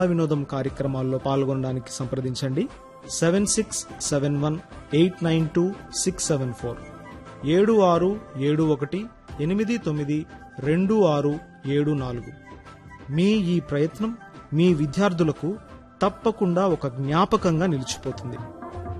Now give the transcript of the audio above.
వినోదం కార్యక్రమాల్లో పాల్గొనడానికి సంప్రదించండి 7671892674 7671892674. మీ ఈ ప్రయత్నం మీ విద్యార్థులకు తప్పకుండా ఒక జ్ఞాపకంగా నిలిచిపోతుంది.